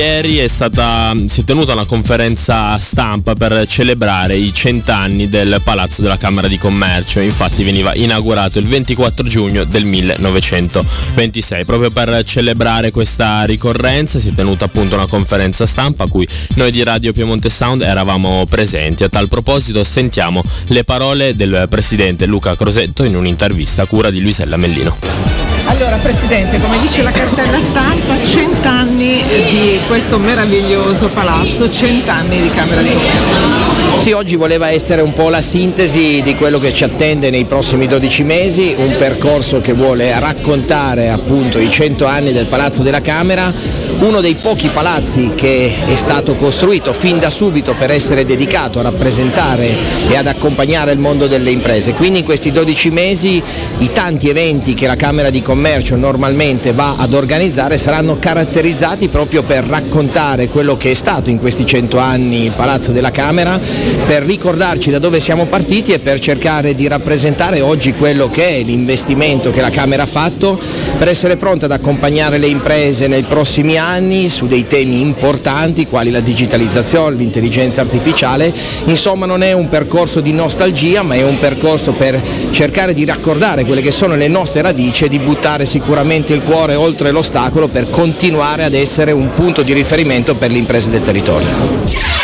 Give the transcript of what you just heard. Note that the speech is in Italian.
Ieri si è tenuta una conferenza stampa per celebrare i 100 anni del Palazzo della Camera di Commercio. Infatti veniva inaugurato il 24 giugno del 1926. Proprio per celebrare questa ricorrenza si è tenuta appunto una conferenza stampa a cui noi di Radio Piemonte Sound eravamo presenti. A tal proposito sentiamo le parole del presidente Luca Crosetto in un'intervista a cura di Luisella Mellino. Allora Presidente, come dice la cartella stampa, 100 anni di questo meraviglioso palazzo, 100 anni di Camera di Commercio. Sì, oggi voleva essere un po' la sintesi di quello che ci attende nei prossimi 12 mesi, un percorso che vuole raccontare appunto i 100 anni del Palazzo della Camera, uno dei pochi palazzi che è stato costruito fin da subito per essere dedicato a rappresentare e ad accompagnare il mondo delle imprese. Quindi in questi 12 mesi i tanti eventi che la Camera di Commercio normalmente va ad organizzare saranno caratterizzati proprio per raccontare quello che è stato in questi 100 anni il Palazzo della Camera, per ricordarci da dove siamo partiti e per cercare di rappresentare oggi quello che è l'investimento che la Camera ha fatto per essere pronta ad accompagnare le imprese nei prossimi anni su dei temi importanti quali la digitalizzazione, l'intelligenza artificiale. Insomma, non è un percorso di nostalgia, ma è un percorso per cercare di raccordare quelle che sono le nostre radici e di buttare sicuramente il cuore oltre l'ostacolo per continuare ad essere un punto di riferimento per le imprese del territorio.